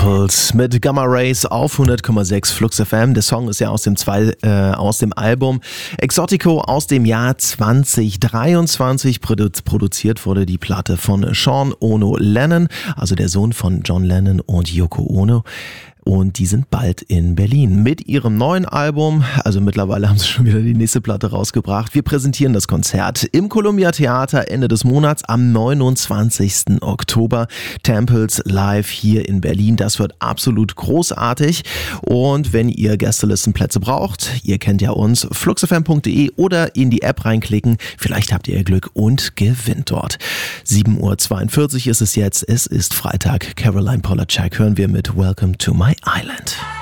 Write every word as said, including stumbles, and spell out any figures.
Temples mit Gamma Rays auf hundert Komma sechs Flux F M. Der Song ist ja aus dem, zwei, äh, aus dem Album Exotico aus dem Jahr zwanzig dreiundzwanzig. Produ- produziert wurde die Platte von Sean Ono Lennon, also der Sohn von John Lennon und Yoko Ono. Und die sind bald in Berlin mit ihrem neuen Album. Also mittlerweile haben sie schon wieder die nächste Platte rausgebracht. Wir präsentieren das Konzert im Columbia Theater Ende des Monats am neunundzwanzigsten Oktober. Temples live hier in Berlin. Das wird absolut großartig. Und wenn ihr Gästelistenplätze braucht, ihr kennt ja uns, fluxfm punkt de oder in die App reinklicken. Vielleicht habt ihr Glück und gewinnt dort. sieben Uhr zweiundvierzig ist es jetzt. Es ist Freitag. Caroline Polachek hören wir mit Welcome to My Island.